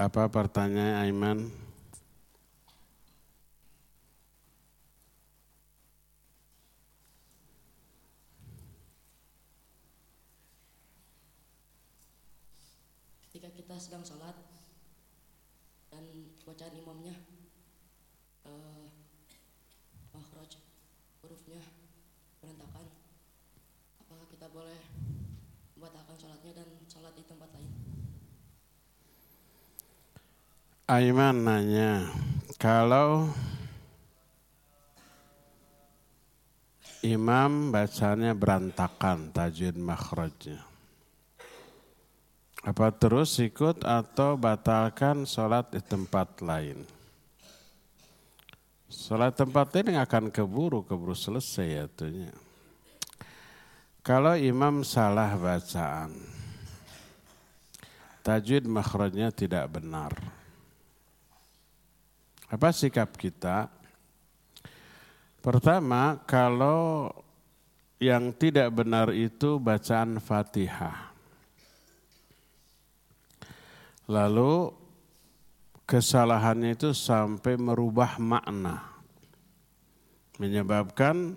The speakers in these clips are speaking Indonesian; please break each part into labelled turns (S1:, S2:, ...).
S1: Apa pertanyaan Aiman?
S2: Ketika kita sedang sholat dan bacaan imamnya makhraj hurufnya berantakan, apakah kita boleh membatalkan sholatnya dan sholat di tempat lain?
S1: Aiman nanya, kalau imam bacanya berantakan tajwid makhrajnya, apa terus ikut atau batalkan sholat di tempat lain? Sholat tempat lain akan keburu selesai ya tuhnya. Kalau imam salah bacaan, tajwid makhrajnya tidak benar, apa sikap kita? Pertama, kalau yang tidak benar itu bacaan Fatihah, lalu kesalahannya itu sampai merubah makna, menyebabkan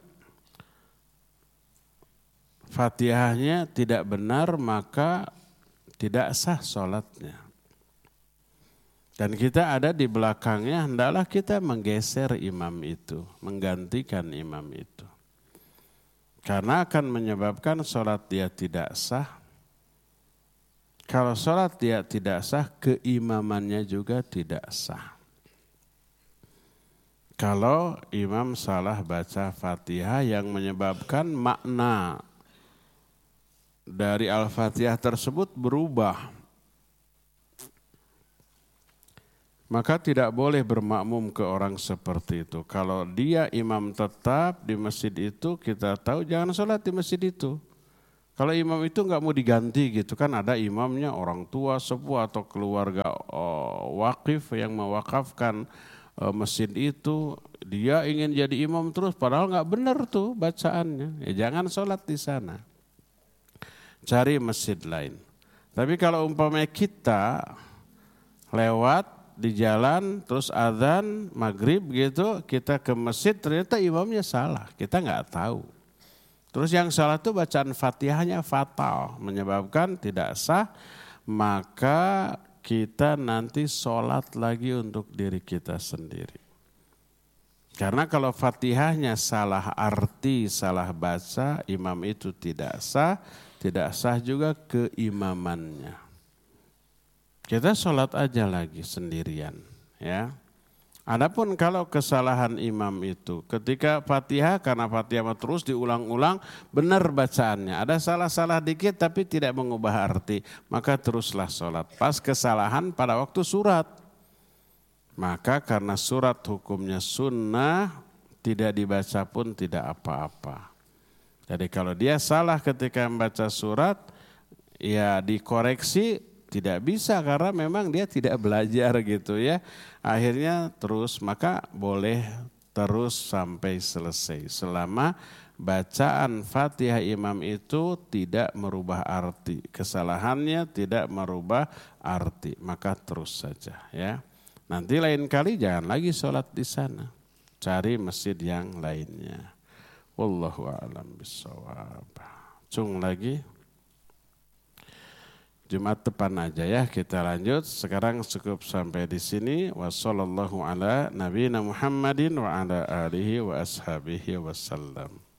S1: Fatihahnya tidak benar, maka tidak sah sholatnya. Dan kita ada di belakangnya, hendaklah kita menggeser imam itu, menggantikan imam itu. Karena akan menyebabkan sholat dia tidak sah. Kalau sholat dia tidak sah, keimamannya juga tidak sah. Kalau imam salah baca Fatihah yang menyebabkan makna dari Al-Fatihah tersebut berubah, maka tidak boleh bermakmum ke orang seperti itu. Kalau dia imam tetap di masjid itu, kita tahu jangan sholat di masjid itu. Kalau imam itu nggak mau diganti gitu kan, ada imamnya orang tua, sepuh atau keluarga wakif yang mewakafkan masjid itu, dia ingin jadi imam terus, padahal nggak benar tuh bacaannya. Ya jangan sholat di sana, cari masjid lain. Tapi kalau umpamanya kita lewat di jalan terus adzan maghrib gitu, kita ke masjid ternyata imamnya salah, kita nggak tahu. Terus yang salah itu bacaan Fatihahnya fatal, menyebabkan tidak sah, maka kita nanti sholat lagi untuk diri kita sendiri. Karena kalau Fatihahnya salah arti, salah baca, imam itu tidak sah juga keimamannya. Kita sholat aja lagi sendirian, ya. Adapun kalau kesalahan imam itu ketika Fatihah, karena Fatihah terus diulang-ulang, benar bacaannya, ada salah-salah dikit tapi tidak mengubah arti, maka teruslah sholat. Pas kesalahan pada waktu surat, maka karena surat hukumnya sunnah, tidak dibaca pun tidak apa-apa. Jadi kalau dia salah ketika membaca surat, ya dikoreksi. Tidak bisa karena memang dia tidak belajar gitu ya. Akhirnya terus, maka boleh terus sampai selesai. Selama bacaan Fatihah imam itu tidak merubah arti. Kesalahannya tidak merubah arti. Maka terus saja ya. Nanti lain kali jangan lagi sholat di sana. Cari masjid yang lainnya. Wallahu a'lam bishawab. Cung lagi. Jumat depan aja ya kita lanjut. Sekarang cukup sampai di sini. Wassallallahu ala nabiyina Muhammadin wa ala alihi wa ashabihi wasallam.